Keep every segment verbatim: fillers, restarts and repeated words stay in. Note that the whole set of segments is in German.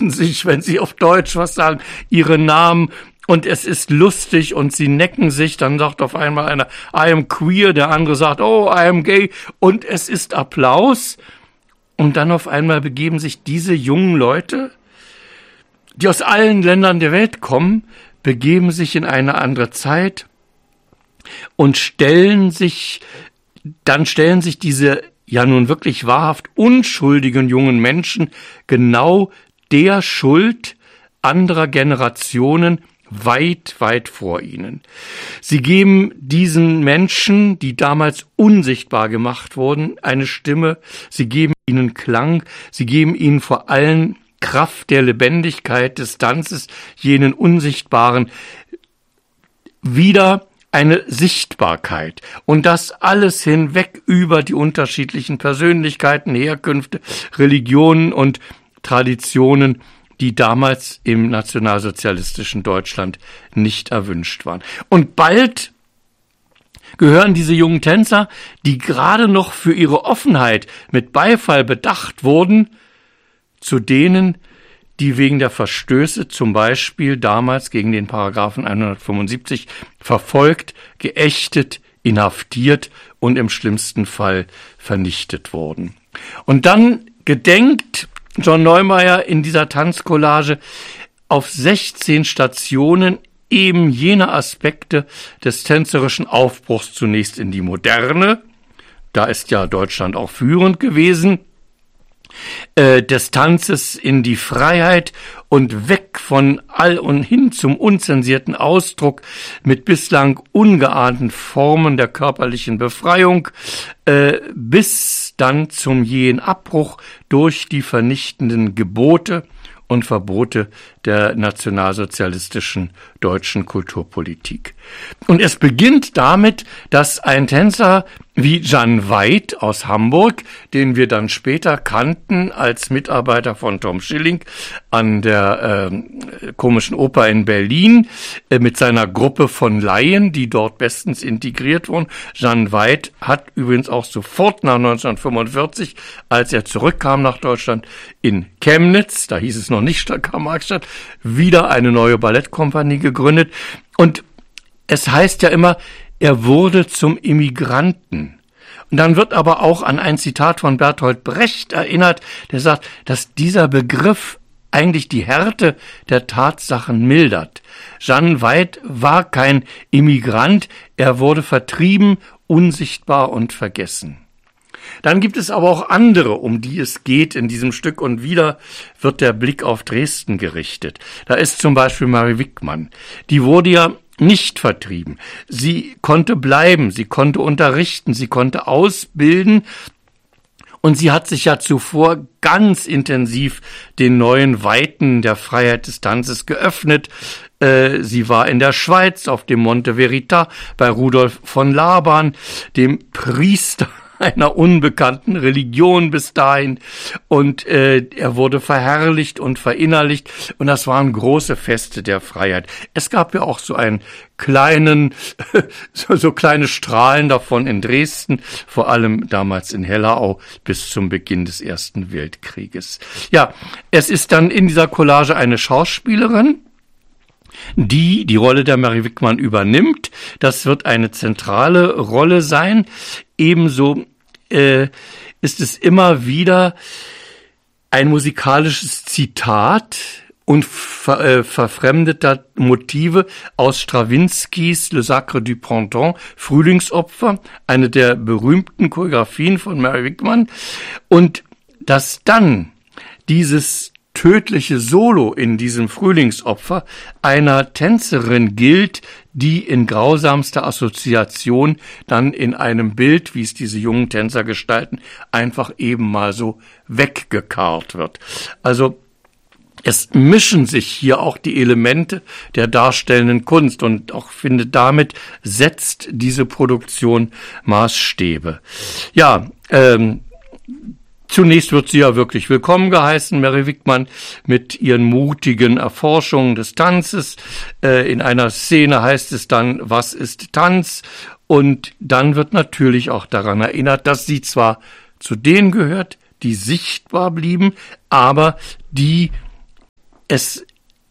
behaupten sich, wenn sie auf Deutsch was sagen, ihre Namen. Und es ist lustig und sie necken sich. Dann sagt auf einmal einer, I am queer, der andere sagt, oh, I am gay. Und es ist Applaus. Und dann auf einmal begeben sich diese jungen Leute, die aus allen Ländern der Welt kommen, begeben sich in eine andere Zeit und stellen sich, dann stellen sich diese ja nun wirklich wahrhaft unschuldigen jungen Menschen genau der Schuld anderer Generationen weit, weit vor ihnen. Sie geben diesen Menschen, die damals unsichtbar gemacht wurden, eine Stimme, sie geben ihnen Klang, sie geben ihnen vor allem Kraft der Lebendigkeit des Tanzes, jenen Unsichtbaren, wieder eine Sichtbarkeit. Und das alles hinweg über die unterschiedlichen Persönlichkeiten, Herkünfte, Religionen und Traditionen, die damals im nationalsozialistischen Deutschland nicht erwünscht waren. Und bald gehören diese jungen Tänzer, die gerade noch für ihre Offenheit mit Beifall bedacht wurden, zu denen, die wegen der Verstöße zum Beispiel damals gegen den Paragraphen hundertfünfundsiebzig verfolgt, geächtet, inhaftiert und im schlimmsten Fall vernichtet wurden. Und dann gedenkt John Neumeier in dieser Tanzcollage auf sechzehn Stationen eben jener Aspekte des tänzerischen Aufbruchs zunächst in die Moderne, da ist ja Deutschland auch führend gewesen, äh, des Tanzes in die Freiheit und weg von all und hin zum unzensierten Ausdruck mit bislang ungeahnten Formen der körperlichen Befreiung, äh, bis dann zum jähen Abbruch durch die vernichtenden Gebote und Verbote der nationalsozialistischen deutschen Kulturpolitik. Und es beginnt damit, dass ein Tänzer wie Jan Veit aus Hamburg, den wir dann später kannten als Mitarbeiter von Tom Schilling an der äh, Komischen Oper in Berlin, äh, mit seiner Gruppe von Laien, die dort bestens integriert wurden. Jan Veit hat übrigens auch sofort nach neunzehnhundertfünfundvierzig, als er zurückkam nach Deutschland, in Chemnitz, da hieß es noch nicht Karl-Marx-Stadt, wieder eine neue Ballettkompanie gegründet. Und es heißt ja immer, er wurde zum Immigranten. Und dann wird aber auch an ein Zitat von Bertolt Brecht erinnert, der sagt, dass dieser Begriff eigentlich die Härte der Tatsachen mildert. Jan Veit war kein Immigrant, er wurde vertrieben, unsichtbar und vergessen. Dann gibt es aber auch andere, um die es geht in diesem Stück, und wieder wird der Blick auf Dresden gerichtet. Da ist zum Beispiel Marie Wickmann. Die wurde ja nicht vertrieben. Sie konnte bleiben, sie konnte unterrichten, sie konnte ausbilden. Und sie hat sich ja zuvor ganz intensiv den neuen Weiten der Freiheit des Tanzes geöffnet. Äh, sie war in der Schweiz auf dem Monte Verita bei Rudolf von Laban, dem Priester einer unbekannten Religion bis dahin, und äh, er wurde verherrlicht und verinnerlicht, und das waren große Feste der Freiheit. Es gab ja auch so einen kleinen, so, so kleine Strahlen davon in Dresden, vor allem damals in Hellerau bis zum Beginn des Ersten Weltkrieges. Ja, es ist dann in dieser Collage eine Schauspielerin, die die Rolle der Marie Wickmann übernimmt. Das wird eine zentrale Rolle sein. Ebenso äh, ist es immer wieder ein musikalisches Zitat und ver, äh, verfremdeter Motive aus Strawinskys Le Sacre du Printemps, Frühlingsopfer, eine der berühmten Choreografien von Marie Wickmann. Und dass dann dieses tödliche Solo in diesem Frühlingsopfer einer Tänzerin gilt, die in grausamster Assoziation dann in einem Bild, wie es diese jungen Tänzer gestalten, einfach eben mal so weggekarrt wird. Also es mischen sich hier auch die Elemente der darstellenden Kunst, und auch finde, damit setzt diese Produktion Maßstäbe. Ja, ähm, zunächst wird sie ja wirklich willkommen geheißen, Marie Wickmann, mit ihren mutigen Erforschungen des Tanzes. Äh, in einer Szene heißt es dann, was ist Tanz? Und dann wird natürlich auch daran erinnert, dass sie zwar zu denen gehört, die sichtbar blieben, aber die es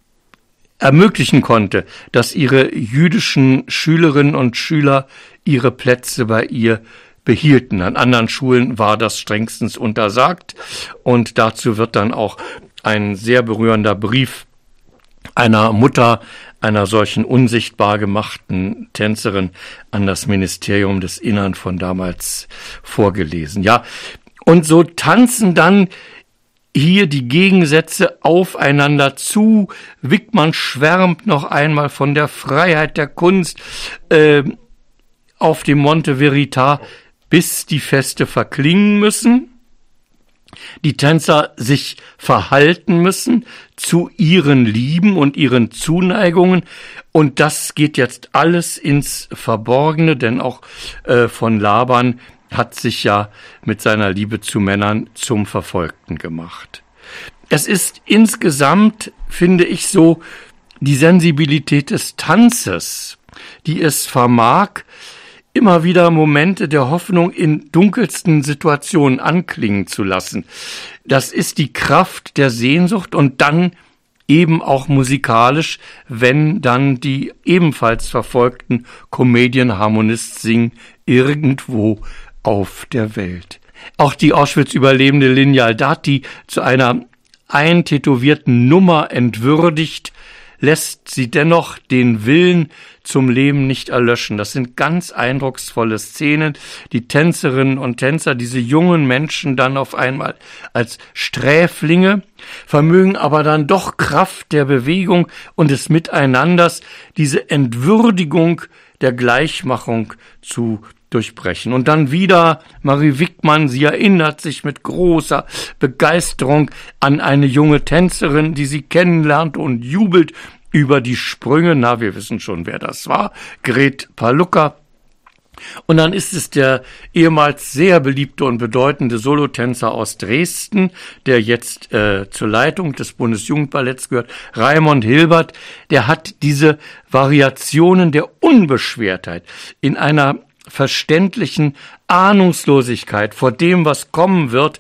ermöglichen konnte, dass ihre jüdischen Schülerinnen und Schüler ihre Plätze bei ihr behielten. An anderen Schulen war das strengstens untersagt und dazu wird dann auch ein sehr berührender Brief einer Mutter einer solchen unsichtbar gemachten Tänzerin an das Ministerium des Innern von damals vorgelesen. Ja, und so tanzen dann hier die Gegensätze aufeinander zu. Wickmann schwärmt noch einmal von der Freiheit der Kunst äh, auf dem Monte Verita, bis die Feste verklingen müssen, die Tänzer sich verhalten müssen zu ihren Lieben und ihren Zuneigungen, und das geht jetzt alles ins Verborgene, denn auch äh, von Laban hat sich ja mit seiner Liebe zu Männern zum Verfolgten gemacht. Es ist insgesamt, finde ich, so die Sensibilität des Tanzes, die es vermag, immer wieder Momente der Hoffnung in dunkelsten Situationen anklingen zu lassen. Das ist die Kraft der Sehnsucht und dann eben auch musikalisch, wenn dann die ebenfalls verfolgten Comedian Harmonists singen, irgendwo auf der Welt. Auch die Auschwitz-Überlebende Linya Dati zu einer eintätowierten Nummer entwürdigt, lässt sie dennoch den Willen zum Leben nicht erlöschen. Das sind ganz eindrucksvolle Szenen. Die Tänzerinnen und Tänzer, diese jungen Menschen dann auf einmal als Sträflinge, vermögen aber dann doch Kraft der Bewegung und des Miteinanders, diese Entwürdigung der Gleichmachung zu durchbrechen. Und dann wieder Marie Wickmann, sie erinnert sich mit großer Begeisterung an eine junge Tänzerin, die sie kennenlernt und jubelt über die Sprünge. Na, wir wissen schon, wer das war. Gret Palucka. Und dann ist es der ehemals sehr beliebte und bedeutende Solotänzer aus Dresden, der jetzt äh, zur Leitung des Bundesjugendballetts gehört, Raimund Hilbert. Der hat diese Variationen der Unbeschwertheit in einer verständlichen Ahnungslosigkeit vor dem, was kommen wird,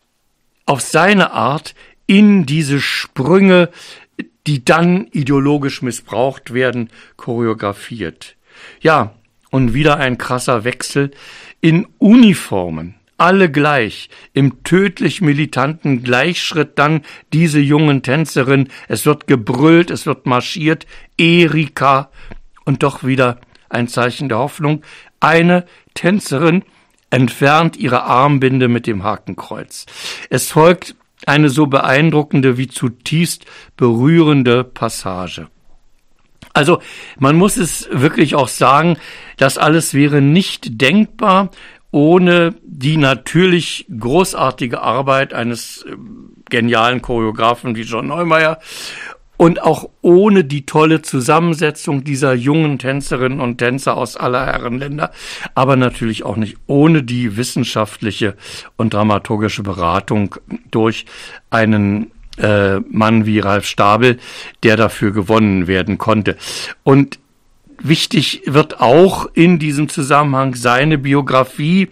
auf seine Art in diese Sprünge, die dann ideologisch missbraucht werden, choreografiert. Ja, und wieder ein krasser Wechsel in Uniformen. Alle gleich, im tödlich militanten Gleichschritt dann diese jungen Tänzerinnen. Es wird gebrüllt, es wird marschiert. Erika. Und doch wieder ein Zeichen der Hoffnung. Eine Tänzerin entfernt ihre Armbinde mit dem Hakenkreuz. Es folgt eine so beeindruckende wie zutiefst berührende Passage. Also man muss es wirklich auch sagen, das alles wäre nicht denkbar ohne die natürlich großartige Arbeit eines genialen Choreografen wie John Neumeier und auch ohne die tolle Zusammensetzung dieser jungen Tänzerinnen und Tänzer aus aller Herren Länder, aber natürlich auch nicht ohne die wissenschaftliche und dramaturgische Beratung durch einen äh, Mann wie Ralf Stabel, der dafür gewonnen werden konnte. Und wichtig wird auch in diesem Zusammenhang seine Biografie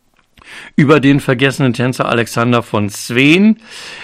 über den vergessenen Tänzer Alexander von Sween,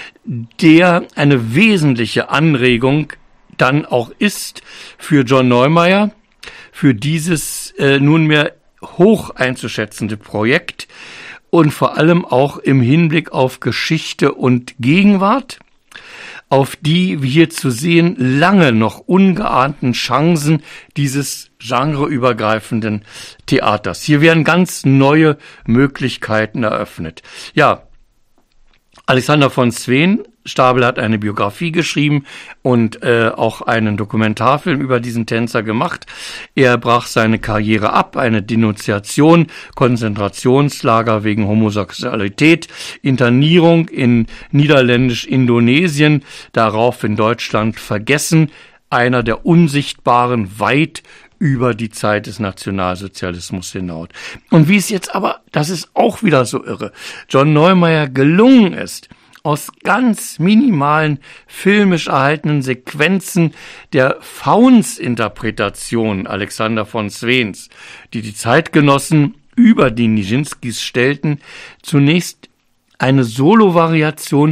der eine wesentliche Anregung dann auch ist für John Neumeier, für dieses äh, nunmehr hoch einzuschätzende Projekt und vor allem auch im Hinblick auf Geschichte und Gegenwart, auf die, wie hier zu sehen, lange noch ungeahnten Chancen dieses genreübergreifenden Theaters. Hier werden ganz neue Möglichkeiten eröffnet. Ja, Alexander von Sween, Stabel hat eine Biografie geschrieben und äh, auch einen Dokumentarfilm über diesen Tänzer gemacht. Er brach seine Karriere ab, eine Denunziation, Konzentrationslager wegen Homosexualität, Internierung in Niederländisch-Indonesien, darauf in Deutschland vergessen, einer der Unsichtbaren, weit über die Zeit des Nationalsozialismus hinaus. Und wie es jetzt aber, das ist auch wieder so irre, John Neumeier gelungen ist, aus ganz minimalen filmisch erhaltenen Sequenzen der Fauns-Interpretation Alexander von Sveens, die die Zeitgenossen über die Nijinsky's stellten, zunächst eine Solo-Variation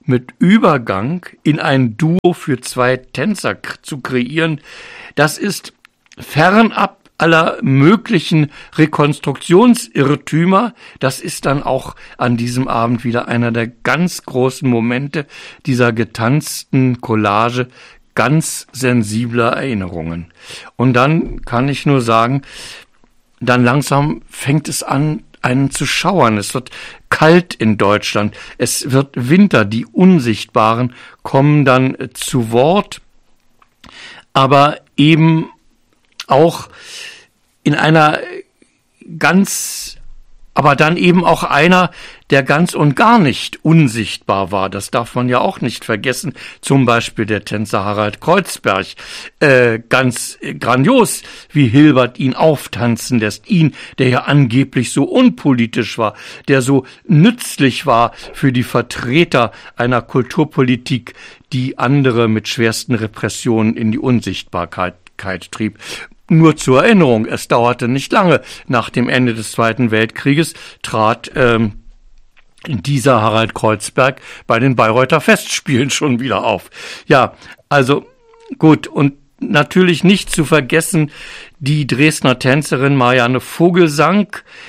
mit Übergang in ein Duo für zwei Tänzer k- zu kreieren, das ist fernab aller möglichen Rekonstruktionsirrtümer. Das ist dann auch an diesem Abend wieder einer der ganz großen Momente dieser getanzten Collage ganz sensibler Erinnerungen. Und dann kann ich nur sagen, dann langsam fängt es an, einen zu schauern. Es wird kalt in Deutschland. Es wird Winter. Die Unsichtbaren kommen dann zu Wort, aber eben auch in einer ganz, aber dann eben auch einer, der ganz und gar nicht unsichtbar war. Das darf man ja auch nicht vergessen. Zum Beispiel der Tänzer Harald Kreuzberg. Äh, ganz grandios, wie Hilbert ihn auftanzen lässt. Ihn, der ja angeblich so unpolitisch war, der so nützlich war für die Vertreter einer Kulturpolitik, die andere mit schwersten Repressionen in die Unsichtbarkeit trieb. Nur zur Erinnerung, es dauerte nicht lange. Nach dem Ende des Zweiten Weltkrieges trat ähm, dieser Harald Kreuzberg bei den Bayreuther Festspielen schon wieder auf. Ja, also gut, und natürlich nicht zu vergessen die Dresdner Tänzerin Marianne Vogelsang.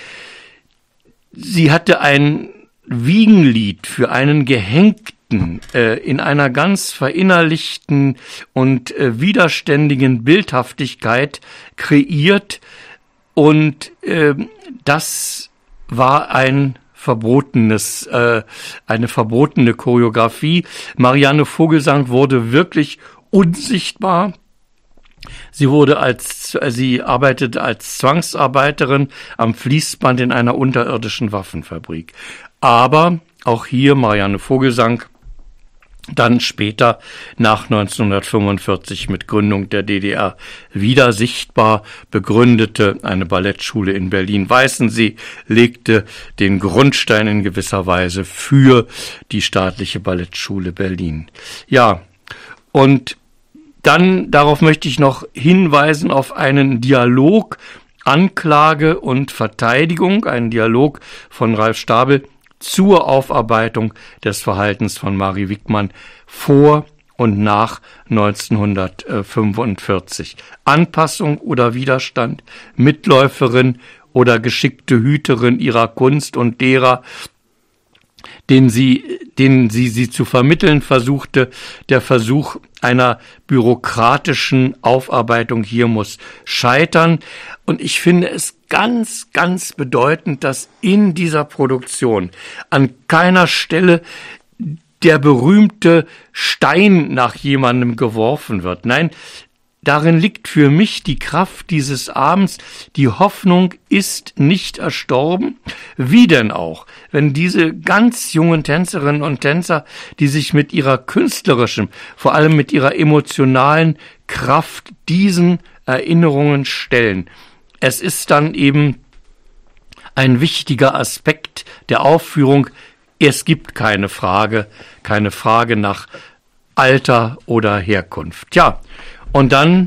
Sie hatte ein Wiegenlied für einen Gehängten äh, in einer ganz verinnerlichten und äh, widerständigen Bildhaftigkeit kreiert, und äh, das war ein verbotenes, äh, eine verbotene Choreografie. Marianne Vogelsang wurde wirklich unsichtbar. Sie wurde als, sie arbeitete als Zwangsarbeiterin am Fließband in einer unterirdischen Waffenfabrik. Aber auch hier Marianne Vogelsang, dann später nach neunzehnhundertfünfundvierzig mit Gründung der D D R wieder sichtbar, begründete eine Ballettschule in Berlin-Weißensee, legte den Grundstein in gewisser Weise für die staatliche Ballettschule Berlin. Ja, und dann, darauf möchte ich noch hinweisen, auf einen Dialog, Anklage und Verteidigung, einen Dialog von Ralf Stabel zur Aufarbeitung des Verhaltens von Marie Wickmann vor und nach neunzehnhundertfünfundvierzig. Anpassung oder Widerstand, Mitläuferin oder geschickte Hüterin ihrer Kunst und derer, den sie, den sie, sie zu vermitteln versuchte. Der Versuch einer bürokratischen Aufarbeitung hier muss scheitern. Und ich finde es ganz, ganz bedeutend, dass in dieser Produktion an keiner Stelle der berühmte Stein nach jemandem geworfen wird. Nein, darin liegt für mich die Kraft dieses Abends. Die Hoffnung ist nicht erstorben. Wie denn auch, wenn diese ganz jungen Tänzerinnen und Tänzer, die sich mit ihrer künstlerischen, vor allem mit ihrer emotionalen Kraft diesen Erinnerungen stellen. Es ist dann eben ein wichtiger Aspekt der Aufführung. Es gibt keine Frage, keine Frage nach Alter oder Herkunft. Ja, und dann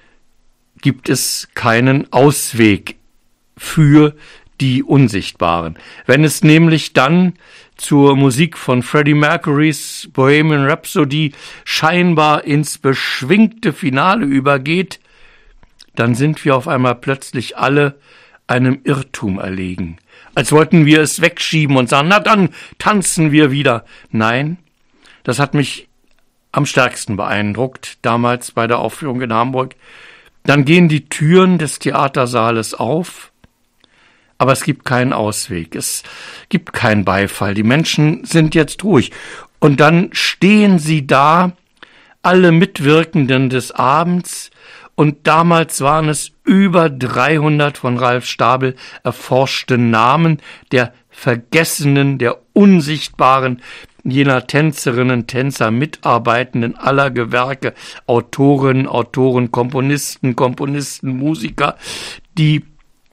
gibt es keinen Ausweg für die Unsichtbaren. Wenn es nämlich dann zur Musik von Freddie Mercurys Bohemian Rhapsody scheinbar ins beschwingte Finale übergeht, dann sind wir auf einmal plötzlich alle einem Irrtum erlegen. Als wollten wir es wegschieben und sagen, na dann tanzen wir wieder. Nein, das hat mich am stärksten beeindruckt, damals bei der Aufführung in Hamburg. Dann gehen die Türen des Theatersaales auf, aber es gibt keinen Ausweg, es gibt keinen Beifall. Die Menschen sind jetzt ruhig. Und dann stehen sie da, alle Mitwirkenden des Abends, und damals waren es über dreihundert von Ralf Stabel erforschte Namen der Vergessenen, der Unsichtbaren, jener Tänzerinnen, Tänzer, Mitarbeitenden aller Gewerke, Autorinnen, Autoren, Komponisten, Komponisten, Musiker, die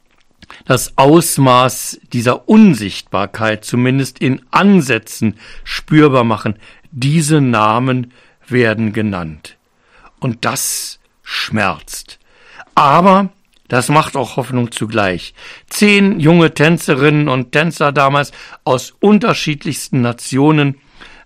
das Ausmaß dieser Unsichtbarkeit zumindest in Ansätzen spürbar machen. Diese Namen werden genannt. Und das schmerzt. Aber das macht auch Hoffnung zugleich. Zehn junge Tänzerinnen und Tänzer damals aus unterschiedlichsten Nationen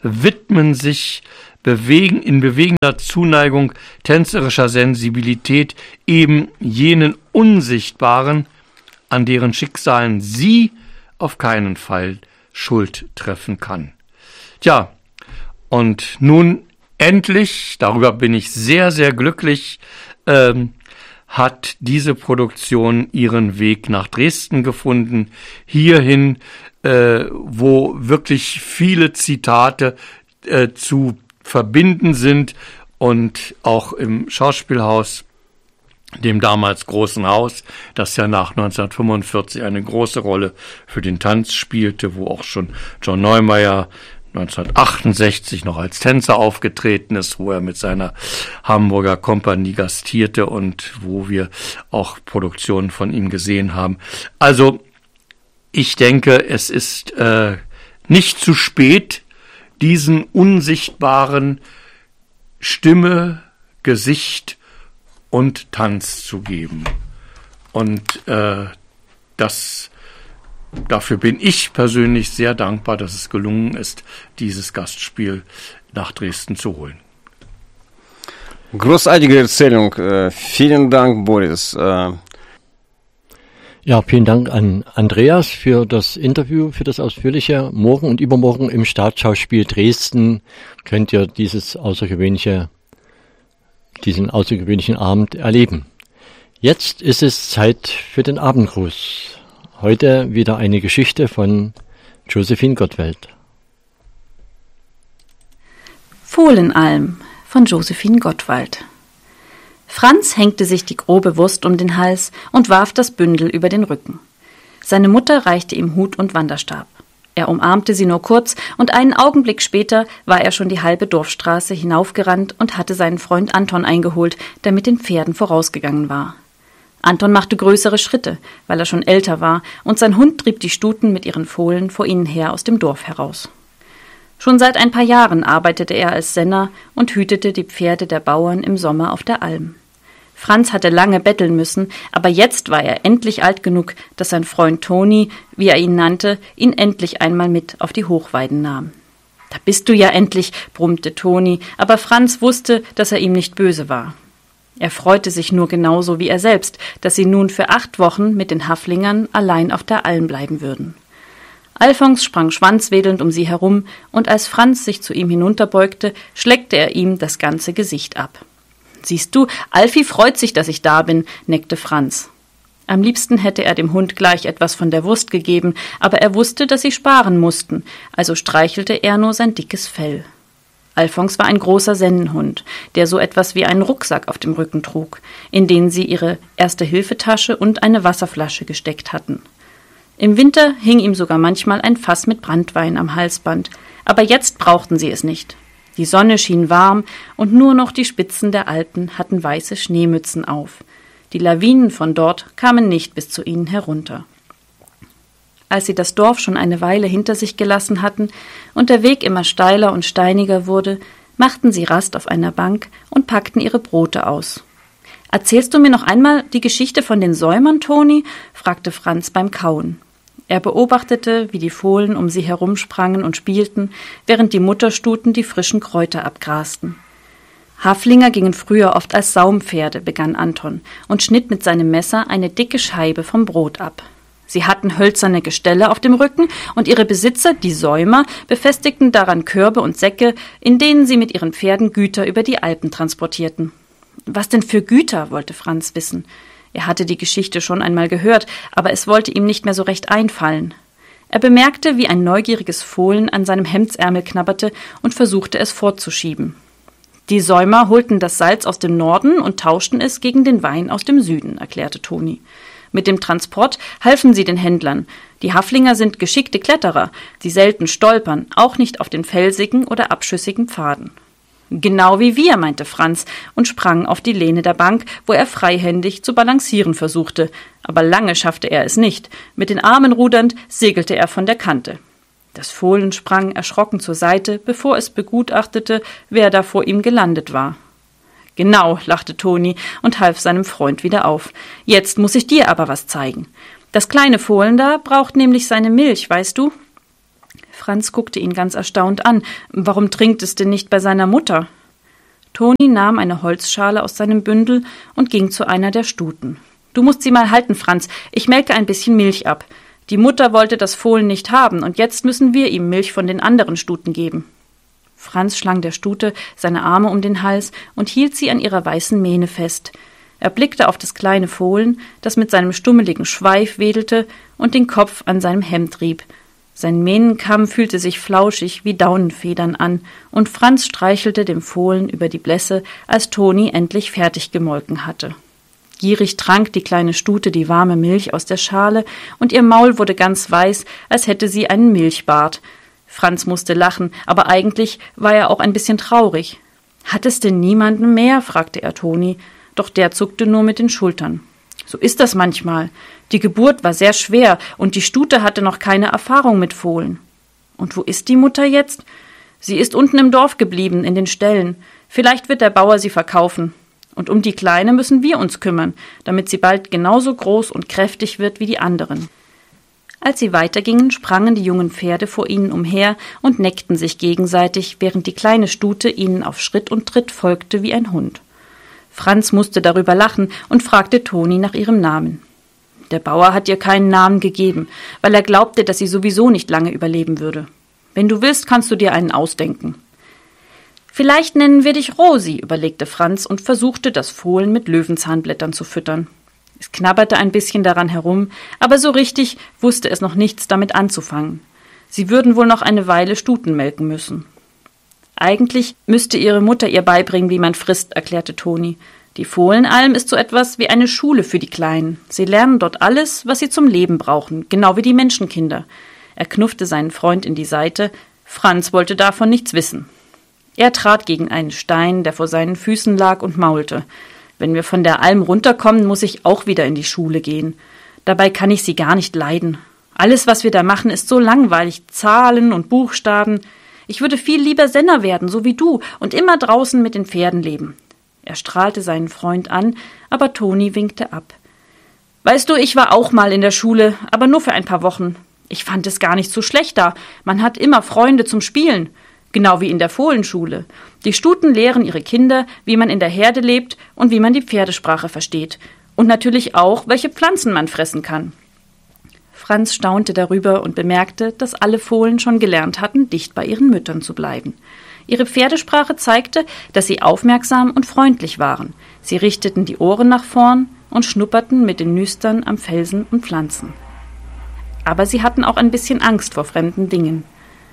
widmen sich bewegen, in bewegender Zuneigung, tänzerischer Sensibilität eben jenen Unsichtbaren, an deren Schicksalen sie auf keinen Fall Schuld treffen kann. Tja, und nun endlich, darüber bin ich sehr, sehr glücklich, ähm, hat diese Produktion ihren Weg nach Dresden gefunden, hierhin, äh, wo wirklich viele Zitate äh, zu verbinden sind und auch im Schauspielhaus, dem damals großen Haus, das ja nach neunzehnhundertfünfundvierzig eine große Rolle für den Tanz spielte, wo auch schon John Neumeier neunzehnhundertachtundsechzig noch als Tänzer aufgetreten ist, wo er mit seiner Hamburger Kompanie gastierte und wo wir auch Produktionen von ihm gesehen haben. Also ich denke, es ist äh, nicht zu spät, diesen unsichtbaren Stimme, Gesicht und Tanz zu geben. Und äh, das Dafür bin ich persönlich sehr dankbar, dass es gelungen ist, dieses Gastspiel nach Dresden zu holen. Großartige Erzählung. Äh, vielen Dank, Boris. Äh ja, vielen Dank an Andreas für das Interview, für das Ausführliche. Morgen und übermorgen im Staatsschauspiel Dresden könnt ihr dieses außergewöhnliche, diesen außergewöhnlichen Abend erleben. Jetzt ist es Zeit für den Abendgruß. Heute wieder eine Geschichte von Josephine Gottwald. Fohlenalm von Josephine Gottwald. Franz hängte sich die grobe Wurst um den Hals und warf das Bündel über den Rücken. Seine Mutter reichte ihm Hut und Wanderstab. Er umarmte sie nur kurz und einen Augenblick später war er schon die halbe Dorfstraße hinaufgerannt und hatte seinen Freund Anton eingeholt, der mit den Pferden vorausgegangen war. Anton machte größere Schritte, weil er schon älter war, und sein Hund trieb die Stuten mit ihren Fohlen vor ihnen her aus dem Dorf heraus. Schon seit ein paar Jahren arbeitete er als Senner und hütete die Pferde der Bauern im Sommer auf der Alm. Franz hatte lange betteln müssen, aber jetzt war er endlich alt genug, dass sein Freund Toni, wie er ihn nannte, ihn endlich einmal mit auf die Hochweiden nahm. »Da bist du ja endlich«, brummte Toni, aber Franz wusste, dass er ihm nicht böse war. Er freute sich nur genauso wie er selbst, dass sie nun für acht Wochen mit den Haflingern allein auf der Alm bleiben würden. Alfons sprang schwanzwedelnd um sie herum, und als Franz sich zu ihm hinunterbeugte, schleckte er ihm das ganze Gesicht ab. »Siehst du, Alfie freut sich, dass ich da bin«, neckte Franz. Am liebsten hätte er dem Hund gleich etwas von der Wurst gegeben, aber er wusste, dass sie sparen mussten, also streichelte er nur sein dickes Fell. Alfons war ein großer Sennenhund, der so etwas wie einen Rucksack auf dem Rücken trug, in den sie ihre Erste-Hilfe-Tasche und eine Wasserflasche gesteckt hatten. Im Winter hing ihm sogar manchmal ein Fass mit Branntwein am Halsband, aber jetzt brauchten sie es nicht. Die Sonne schien warm und nur noch die Spitzen der Alpen hatten weiße Schneemützen auf. Die Lawinen von dort kamen nicht bis zu ihnen herunter. Als sie das Dorf schon eine Weile hinter sich gelassen hatten und der Weg immer steiler und steiniger wurde, machten sie Rast auf einer Bank und packten ihre Brote aus. »Erzählst du mir noch einmal die Geschichte von den Säumern, Toni?« fragte Franz beim Kauen. Er beobachtete, wie die Fohlen um sie herumsprangen und spielten, während die Mutterstuten die frischen Kräuter abgrasten. Haflinger gingen früher oft als Saumpferde, begann Anton, und schnitt mit seinem Messer eine dicke Scheibe vom Brot ab. Sie hatten hölzerne Gestelle auf dem Rücken und ihre Besitzer, die Säumer, befestigten daran Körbe und Säcke, in denen sie mit ihren Pferden Güter über die Alpen transportierten. Was denn für Güter, wollte Franz wissen. Er hatte die Geschichte schon einmal gehört, aber es wollte ihm nicht mehr so recht einfallen. Er bemerkte, wie ein neugieriges Fohlen an seinem Hemdsärmel knabberte und versuchte es fortzuschieben. Die Säumer holten das Salz aus dem Norden und tauschten es gegen den Wein aus dem Süden, erklärte Toni. Mit dem Transport halfen sie den Händlern. Die Haflinger sind geschickte Kletterer, die selten stolpern, auch nicht auf den felsigen oder abschüssigen Pfaden. Genau wie wir, meinte Franz und sprang auf die Lehne der Bank, wo er freihändig zu balancieren versuchte. Aber lange schaffte er es nicht. Mit den Armen rudernd segelte er von der Kante. Das Fohlen sprang erschrocken zur Seite, bevor es begutachtete, wer da vor ihm gelandet war. »Genau«, lachte Toni und half seinem Freund wieder auf. »Jetzt muss ich dir aber was zeigen. Das kleine Fohlen da braucht nämlich seine Milch, weißt du?« Franz guckte ihn ganz erstaunt an. Warum trinkt es denn nicht bei seiner Mutter? Toni nahm eine Holzschale aus seinem Bündel und ging zu einer der Stuten. »Du musst sie mal halten, Franz. Ich melke ein bisschen Milch ab. Die Mutter wollte das Fohlen nicht haben, und jetzt müssen wir ihm Milch von den anderen Stuten geben.« Franz schlang der Stute seine Arme um den Hals und hielt sie an ihrer weißen Mähne fest. Er blickte auf das kleine Fohlen, das mit seinem stummeligen Schweif wedelte und den Kopf an seinem Hemd rieb. Sein Mähnenkamm fühlte sich flauschig wie Daunenfedern an, und Franz streichelte dem Fohlen über die Blässe, als Toni endlich fertig gemolken hatte. Gierig trank die kleine Stute die warme Milch aus der Schale, und ihr Maul wurde ganz weiß, als hätte sie einen Milchbart. Franz musste lachen, aber eigentlich war er auch ein bisschen traurig. »Hat es denn niemanden mehr?« fragte er Toni, doch der zuckte nur mit den Schultern. »So ist das manchmal. Die Geburt war sehr schwer, und die Stute hatte noch keine Erfahrung mit Fohlen.« »Und wo ist die Mutter jetzt?« »Sie ist unten im Dorf geblieben, in den Ställen. Vielleicht wird der Bauer sie verkaufen. Und um die Kleine müssen wir uns kümmern, damit sie bald genauso groß und kräftig wird wie die anderen.« Als sie weitergingen, sprangen die jungen Pferde vor ihnen umher und neckten sich gegenseitig, während die kleine Stute ihnen auf Schritt und Tritt folgte wie ein Hund. Franz musste darüber lachen und fragte Toni nach ihrem Namen. Der Bauer hat ihr keinen Namen gegeben, weil er glaubte, dass sie sowieso nicht lange überleben würde. Wenn du willst, kannst du dir einen ausdenken. »Vielleicht nennen wir dich Rosi«, überlegte Franz und versuchte, das Fohlen mit Löwenzahnblättern zu füttern. Es knabberte ein bisschen daran herum, aber so richtig wusste es noch nichts damit anzufangen. Sie würden wohl noch eine Weile Stuten melken müssen. »Eigentlich müsste ihre Mutter ihr beibringen, wie man frisst«, erklärte Toni. »Die Fohlenalm ist so etwas wie eine Schule für die Kleinen. Sie lernen dort alles, was sie zum Leben brauchen, genau wie die Menschenkinder.« Er knuffte seinen Freund in die Seite. Franz wollte davon nichts wissen. Er trat gegen einen Stein, der vor seinen Füßen lag, und maulte. »Wenn wir von der Alm runterkommen, muss ich auch wieder in die Schule gehen. Dabei kann ich sie gar nicht leiden. Alles, was wir da machen, ist so langweilig. Zahlen und Buchstaben. Ich würde viel lieber Senner werden, so wie du, und immer draußen mit den Pferden leben.« Er strahlte seinen Freund an, aber Toni winkte ab. »Weißt du, ich war auch mal in der Schule, aber nur für ein paar Wochen. Ich fand es gar nicht so schlecht da. Man hat immer Freunde zum Spielen. Genau wie in der Fohlenschule. Die Stuten lehren ihre Kinder, wie man in der Herde lebt und wie man die Pferdesprache versteht. Und natürlich auch, welche Pflanzen man fressen kann.« Franz staunte darüber und bemerkte, dass alle Fohlen schon gelernt hatten, dicht bei ihren Müttern zu bleiben. Ihre Pferdesprache zeigte, dass sie aufmerksam und freundlich waren. Sie richteten die Ohren nach vorn und schnupperten mit den Nüstern am Felsen und Pflanzen. Aber sie hatten auch ein bisschen Angst vor fremden Dingen.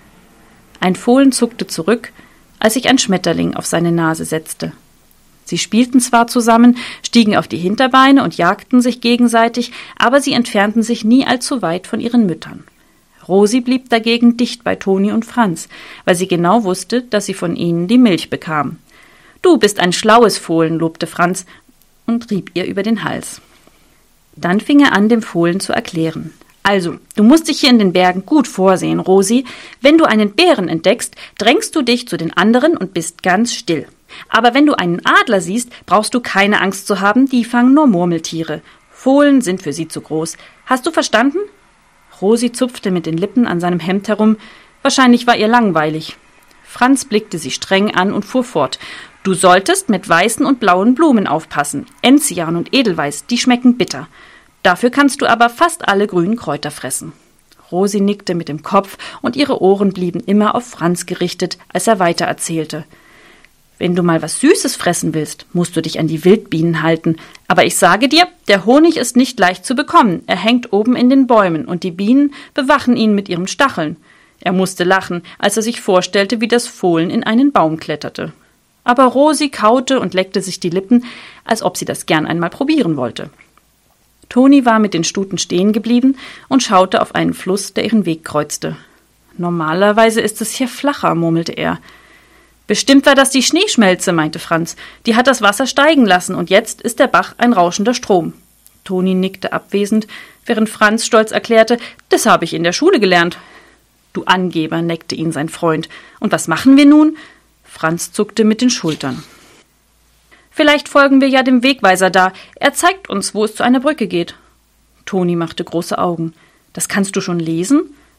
Ein Fohlen zuckte zurück, als sich ein Schmetterling auf seine Nase setzte. Sie spielten zwar zusammen, stiegen auf die Hinterbeine und jagten sich gegenseitig, aber sie entfernten sich nie allzu weit von ihren Müttern. Rosi blieb dagegen dicht bei Toni und Franz, weil sie genau wusste, dass sie von ihnen die Milch bekam. »Du bist ein schlaues Fohlen«, lobte Franz und rieb ihr über den Hals. Dann fing er an, dem Fohlen zu erklären. »Also, du musst dich hier in den Bergen gut vorsehen, Rosi. Wenn du einen Bären entdeckst, drängst du dich zu den anderen und bist ganz still. Aber wenn du einen Adler siehst, brauchst du keine Angst zu haben, die fangen nur Murmeltiere. Fohlen sind für sie zu groß. Hast du verstanden?« Rosi zupfte mit den Lippen an seinem Hemd herum. Wahrscheinlich war ihr langweilig. Franz blickte sie streng an und fuhr fort. »Du solltest mit weißen und blauen Blumen aufpassen. Enzian und Edelweiß, die schmecken bitter. Dafür kannst du aber fast alle grünen Kräuter fressen.« Rosi nickte mit dem Kopf, und ihre Ohren blieben immer auf Franz gerichtet, als er weitererzählte. »Wenn du mal was Süßes fressen willst, musst du dich an die Wildbienen halten. Aber ich sage dir, der Honig ist nicht leicht zu bekommen. Er hängt oben in den Bäumen, und die Bienen bewachen ihn mit ihren Stacheln.« Er musste lachen, als er sich vorstellte, wie das Fohlen in einen Baum kletterte. Aber Rosi kaute und leckte sich die Lippen, als ob sie das gern einmal probieren wollte. Toni war mit den Stuten stehen geblieben und schaute auf einen Fluss, der ihren Weg kreuzte. »Normalerweise ist es hier flacher«, murmelte er. »Bestimmt war das die Schneeschmelze«, meinte Franz. »Die hat das Wasser steigen lassen, und jetzt ist der Bach ein rauschender Strom.« Toni nickte abwesend, während Franz stolz erklärte, »Das habe ich in der Schule gelernt.« »Du Angeber«, neckte ihn sein Freund. »Und was machen wir nun?« Franz zuckte mit den Schultern. »Vielleicht folgen wir ja dem Wegweiser da. Er zeigt uns, wo es zu einer Brücke geht.« Toni machte große Augen. »Das kannst du schon lesen?«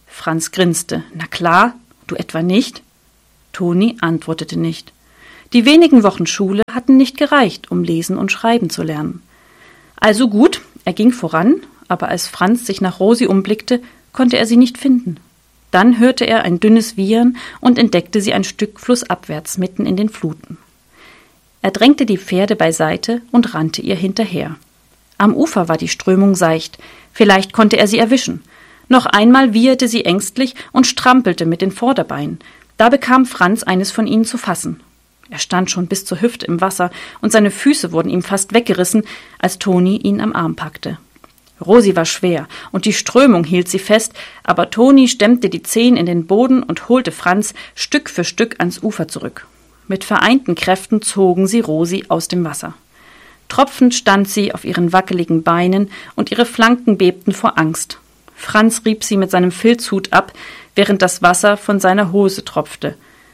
Franz grinste. »Na klar, du etwa nicht?« Toni antwortete nicht. Die wenigen Wochen Schule hatten nicht gereicht, um lesen und schreiben zu lernen. Also gut, er ging voran, aber als Franz sich nach Rosi umblickte, konnte er sie nicht finden. Dann hörte er ein dünnes Wiehern und entdeckte sie ein Stück flussabwärts mitten in den Fluten. Er drängte die Pferde beiseite und rannte ihr hinterher. Am Ufer war die Strömung seicht, vielleicht konnte er sie erwischen. Noch einmal wieherte sie ängstlich und strampelte mit den Vorderbeinen. Da bekam Franz eines von ihnen zu fassen. Er stand schon bis zur Hüfte im Wasser und seine Füße wurden ihm fast weggerissen, als Toni ihn am Arm packte. Rosi war schwer und die Strömung hielt sie fest, aber Toni stemmte die Zehen in den Boden und holte Franz Stück für Stück ans Ufer zurück. Mit vereinten Kräften zogen sie Rosi aus dem Wasser. Tropfend stand sie auf ihren wackeligen Beinen und ihre Flanken bebten vor Angst. Franz rieb sie mit seinem Filzhut ab, während das Wasser von seiner Hose tropfte.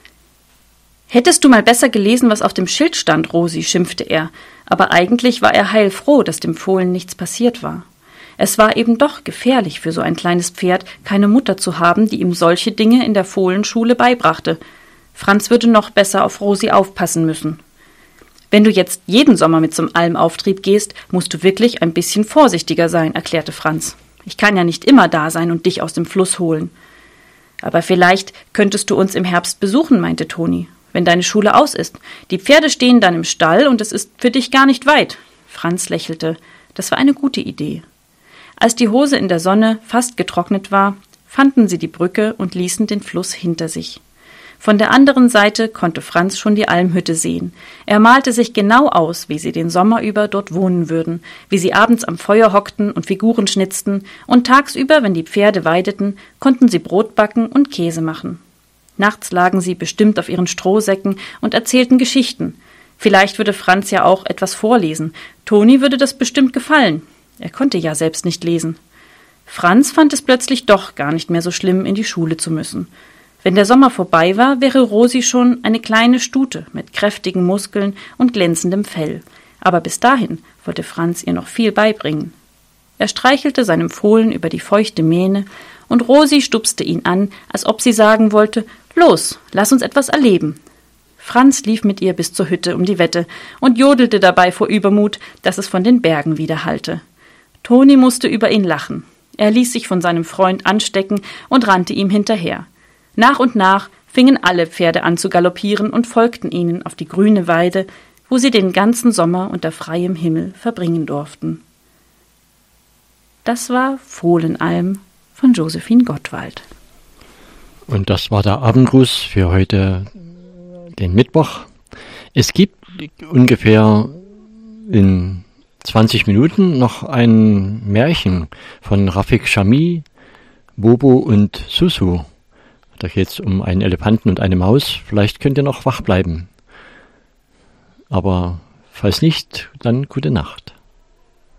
»Hättest du mal besser gelesen, was auf dem Schild stand, Rosi«, schimpfte er, aber eigentlich war er heilfroh, dass dem Fohlen nichts passiert war. Es war eben doch gefährlich für so ein kleines Pferd, keine Mutter zu haben, die ihm solche Dinge in der Fohlenschule beibrachte. Franz würde noch besser auf Rosi aufpassen müssen. »Wenn du jetzt jeden Sommer mit zum Almauftrieb gehst, musst du wirklich ein bisschen vorsichtiger sein«, erklärte Franz. »Ich kann ja nicht immer da sein und dich aus dem Fluss holen.« »Aber vielleicht könntest du uns im Herbst besuchen«, meinte Toni, »wenn deine Schule aus ist. Die Pferde stehen dann im Stall und es ist für dich gar nicht weit.« Franz lächelte. Das war eine gute Idee. Als die Hose in der Sonne fast getrocknet war, fanden sie die Brücke und ließen den Fluss hinter sich. Von der anderen Seite konnte Franz schon die Almhütte sehen. Er malte sich genau aus, wie sie den Sommer über dort wohnen würden, wie sie abends am Feuer hockten und Figuren schnitzten, und tagsüber, wenn die Pferde weideten, konnten sie Brot backen und Käse machen. Nachts lagen sie bestimmt auf ihren Strohsäcken und erzählten Geschichten. Vielleicht würde Franz ja auch etwas vorlesen. Toni würde das bestimmt gefallen. Er konnte ja selbst nicht lesen. Franz fand es plötzlich doch gar nicht mehr so schlimm, in die Schule zu müssen. Wenn der Sommer vorbei war, wäre Rosi schon eine kleine Stute mit kräftigen Muskeln und glänzendem Fell. Aber bis dahin wollte Franz ihr noch viel beibringen. Er streichelte seinem Fohlen über die feuchte Mähne, und Rosi stupste ihn an, als ob sie sagen wollte, »Los, lass uns etwas erleben.« Franz lief mit ihr bis zur Hütte um die Wette und jodelte dabei vor Übermut, dass es von den Bergen widerhallte. Toni musste über ihn lachen. Er ließ sich von seinem Freund anstecken und rannte ihm hinterher. Nach und nach fingen alle Pferde an zu galoppieren und folgten ihnen auf die grüne Weide, wo sie den ganzen Sommer unter freiem Himmel verbringen durften. Das war Fohlenalm von Josephine Gottwald. Und das war der Abendgruß für heute, den Mittwoch. Es gibt ungefähr in zwanzig Minuten noch ein Märchen von Rafik Shami, Bobo und Susu. Da geht es um einen Elefanten und eine Maus. Vielleicht könnt ihr noch wach bleiben. Aber falls nicht, dann gute Nacht.